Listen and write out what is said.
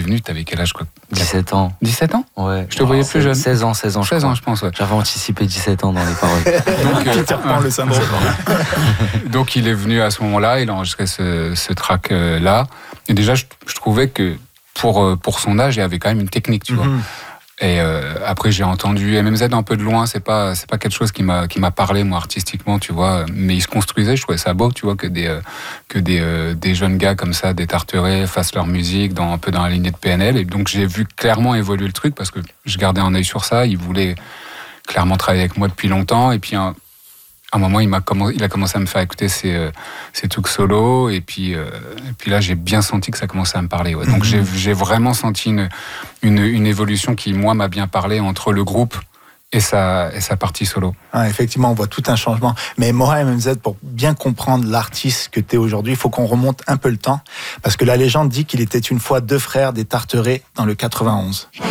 venu, t'avais quel âge, quoi? 17 ans. 17 ans? Ouais. Je te voyais plus jeune. 16 ans, 16 ans, je pense, ouais. J'avais anticipé 17 ans dans les paroles. Donc, Peter Pan, le syndrome. donc il est venu à ce moment-là, il a enregistré ce track-là. Et déjà, je trouvais que pour son âge, il y avait quand même une technique, tu vois. Et après, j'ai entendu MMZ un peu de loin. C'est pas quelque chose qui m'a parlé, moi, artistiquement, tu vois. Mais il se construisait. Je trouvais ça beau, tu vois, que des jeunes gars comme ça, des Tarterets, fassent leur musique un peu dans la lignée de PNL. Et donc, j'ai vu clairement évoluer le truc parce que je gardais un œil sur ça. Il voulait clairement travailler avec moi depuis longtemps. Et puis, à un moment, il a commencé à me faire écouter ses trucs solo. Et puis là, j'ai bien senti que ça commençait à me parler. Ouais. Donc, j'ai vraiment senti une évolution qui, moi, m'a bien parlé entre le groupe et sa partie solo. Ah, effectivement, on voit tout un changement. Mais Mora MMZ, pour bien comprendre l'artiste que tu es aujourd'hui, il faut qu'on remonte un peu le temps. Parce que la légende dit qu'il était une fois deux frères des Tarterets dans le 91.